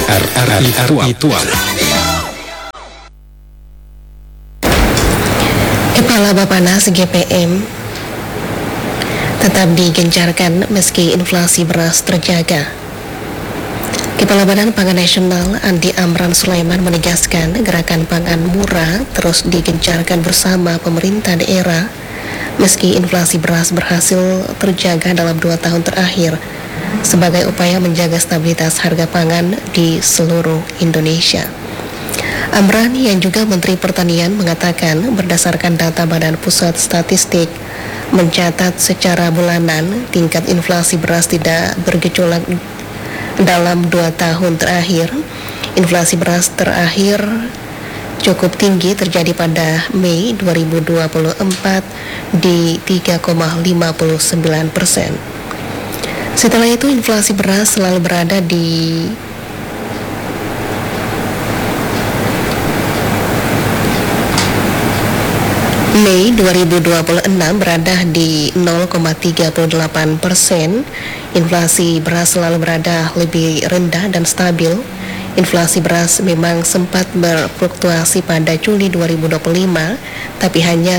RRI Tual. Kepala Bappenas GPM tetap digencarkan meski inflasi beras terjaga. Kepala Badan Pangan Nasional Andi Amran Sulaiman menegaskan gerakan pangan murah terus digencarkan bersama pemerintah daerah meski inflasi beras berhasil terjaga dalam 2 tahun terakhir sebagai upaya menjaga stabilitas harga pangan di seluruh Indonesia. Amran yang juga Menteri Pertanian mengatakan berdasarkan data Badan Pusat Statistik mencatat secara bulanan tingkat inflasi beras tidak bergejolak dalam 2 tahun terakhir. Inflasi beras terakhir cukup tinggi terjadi pada Mei 2024 di 3,59%. Setelah itu inflasi beras selalu berada di Mei 2026 berada di 0,38%. Inflasi beras selalu berada lebih rendah dan stabil. Inflasi beras memang sempat berfluktuasi pada Juli 2025, tapi hanya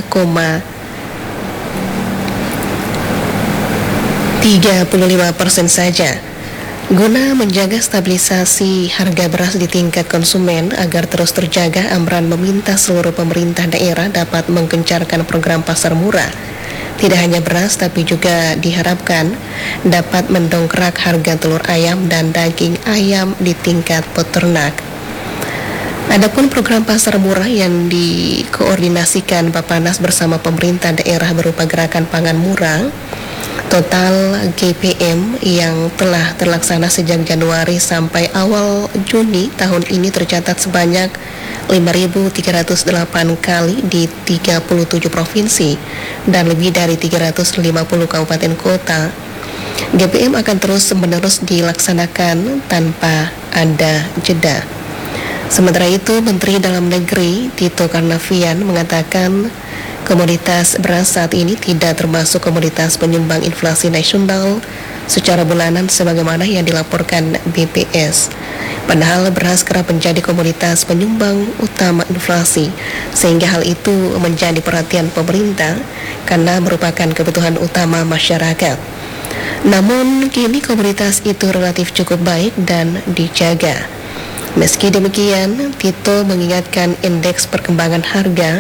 3,35% saja. Guna menjaga stabilisasi harga beras di tingkat konsumen agar terus terjaga, Amran meminta seluruh pemerintah daerah dapat menggencarkan program pasar murah. Tidak hanya beras, tapi juga diharapkan dapat mendongkrak harga telur ayam dan daging ayam di tingkat peternak. Adapun program pasar murah yang dikoordinasikan Bappenas bersama pemerintah daerah berupa gerakan pangan murah, total GPM yang telah terlaksana sejak Januari sampai awal Juni tahun ini tercatat sebanyak 5.308 kali di 37 provinsi dan lebih dari 350 kabupaten kota. GPM akan terus-menerus dilaksanakan tanpa ada jeda. Sementara itu, Menteri Dalam Negeri Tito Karnavian mengatakan komoditas beras saat ini tidak termasuk komoditas penyumbang inflasi nasional secara bulanan sebagaimana yang dilaporkan BPS. Padahal beras kerap menjadi komoditas penyumbang utama inflasi, sehingga hal itu menjadi perhatian pemerintah karena merupakan kebutuhan utama masyarakat. Namun kini komoditas itu relatif cukup baik dan dijaga. Meski demikian, Tito mengingatkan indeks perkembangan harga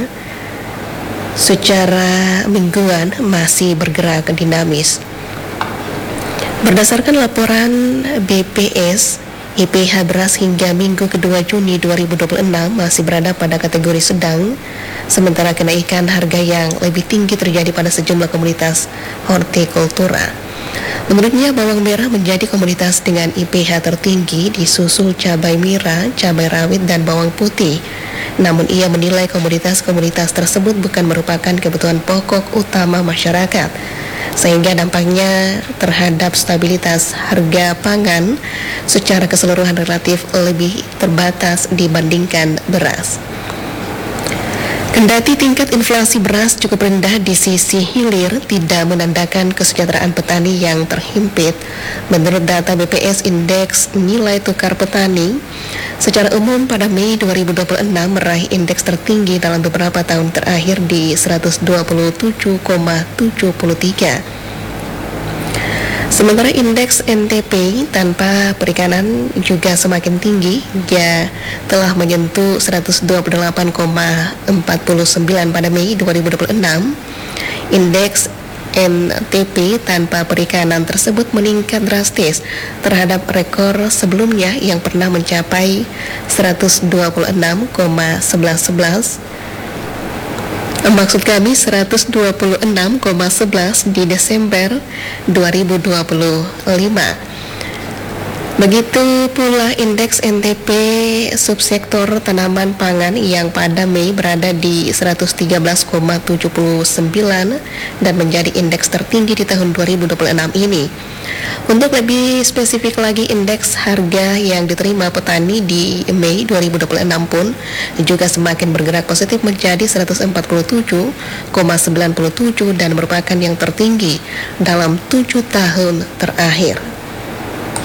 secara mingguan masih bergerak dinamis. Berdasarkan laporan BPS, IPH beras hingga minggu kedua Juni 2026 masih berada pada kategori sedang, sementara kenaikan harga yang lebih tinggi terjadi pada sejumlah komoditas hortikultura. Menurutnya, bawang merah menjadi komoditas dengan IPH tertinggi disusul cabai merah, cabai rawit, dan bawang putih. Namun ia menilai komoditas-komoditas tersebut bukan merupakan kebutuhan pokok utama masyarakat, sehingga dampaknya terhadap stabilitas harga pangan secara keseluruhan relatif lebih terbatas dibandingkan beras. Kendati tingkat inflasi beras cukup rendah di sisi hilir, tidak menandakan kesejahteraan petani yang terhimpit. Menurut data BPS, indeks nilai tukar petani secara umum pada Mei 2026 meraih indeks tertinggi dalam beberapa tahun terakhir di 127,73. Sementara indeks NTP tanpa perikanan juga semakin tinggi, dia telah menyentuh 128,49 pada Mei 2026. Indeks NTP tanpa perikanan tersebut meningkat drastis terhadap rekor sebelumnya yang pernah mencapai 126,1111. Maksud kami 126,11 di Desember 2025. Begitu pula indeks NTP subsektor tanaman pangan yang pada Mei berada di 113,79 dan menjadi indeks tertinggi di tahun 2026 ini. Untuk lebih spesifik lagi, indeks harga yang diterima petani di Mei 2026 pun juga semakin bergerak positif menjadi 147,97 dan merupakan yang tertinggi dalam 7 tahun terakhir.